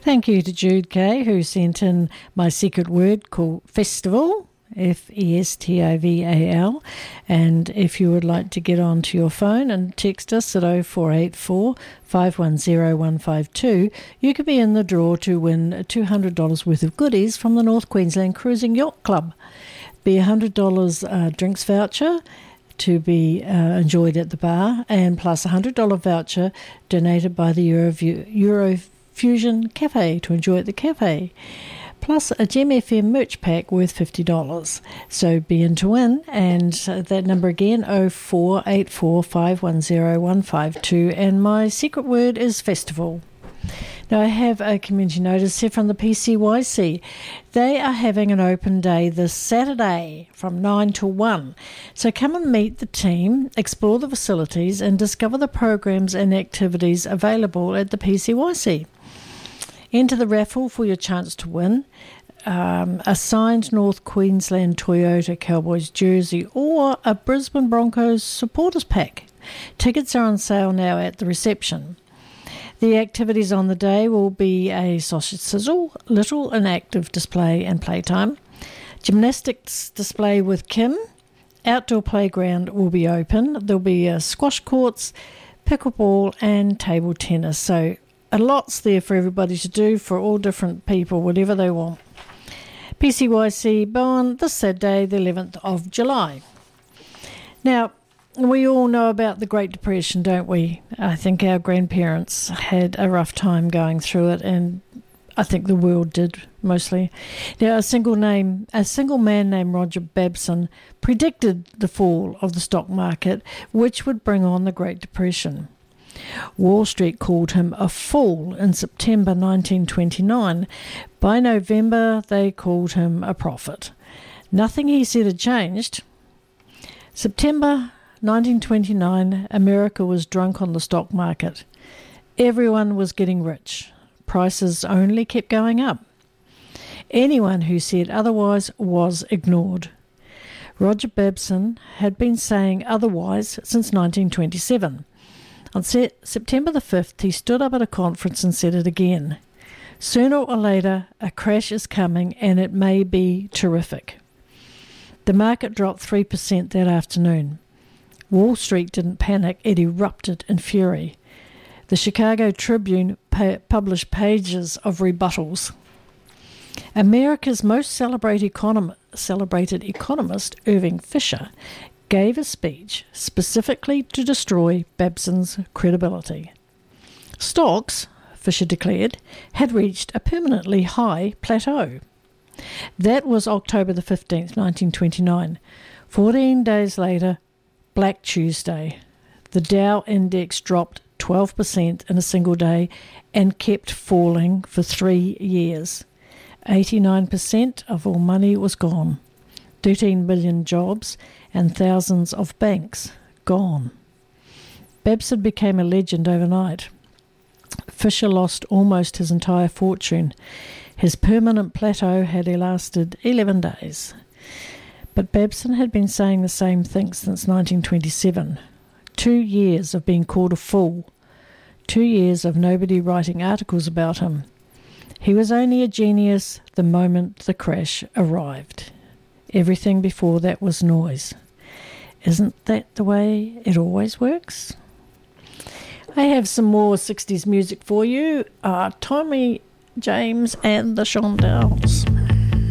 Thank you to Jude Kay, who sent in my secret word called Festival, Festival. And if you would like to get onto your phone and text us at 0484 510 152, you could be in the draw to win $200 worth of goodies from the North Queensland Cruising Yacht Club. Be a $100 drinks voucher to be enjoyed at the bar, and plus a $100 voucher donated by the Eurofusion Cafe to enjoy at the cafe, plus a Gem FM merch pack worth $50. So be in to win, and that number again, 0484 510 152, and my secret word is Festival. Now, I have a community notice here from the PCYC. They are having an open day this Saturday from 9 to 1. So come and meet the team, explore the facilities, and discover the programs and activities available at the PCYC. Enter the raffle for your chance to win a signed North Queensland Toyota Cowboys jersey or a Brisbane Broncos supporters pack. Tickets are on sale now at the reception. The activities on the day will be a sausage sizzle, little and active display and playtime, gymnastics display with Kim, outdoor playground will be open, there'll be squash courts, pickleball and table tennis. So a lot's there for everybody to do, for all different people, whatever they want. PCYC Bowen this Saturday, the 11th of July. Now, we all know about the Great Depression, don't we? I think our grandparents had a rough time going through it, and I think the world did mostly. Now, a single man named Roger Babson predicted the fall of the stock market, which would bring on the Great Depression. Wall Street called him a fool in September 1929. By November, they called him a prophet. Nothing he said had changed. September 1929, America was drunk on the stock market. Everyone was getting rich. Prices only kept going up. Anyone who said otherwise was ignored. Roger Babson had been saying otherwise since 1927. On September the 5th, he stood up at a conference and said it again. Sooner or later, a crash is coming, and it may be terrific. The market dropped 3% that afternoon. Wall Street didn't panic, it erupted in fury. The Chicago Tribune published pages of rebuttals. America's most celebrated economist, Irving Fisher, gave a speech specifically to destroy Babson's credibility. Stocks, Fisher declared, had reached a permanently high plateau. That was October the 15th, 1929. 14 days later, Black Tuesday. The Dow Index dropped 12% in a single day and kept falling for 3 years. 89% of all money was gone. 13 million jobs and thousands of banks gone. Babson became a legend overnight. Fisher lost almost his entire fortune. His permanent plateau had lasted 11 days. But Babson had been saying the same thing since 1927. 2 years of being called a fool. 2 years of nobody writing articles about him. He was only a genius the moment the crash arrived. Everything before that was noise. Isn't that the way it always works? I have some more 60s music for you. Tommy James and the Shondells.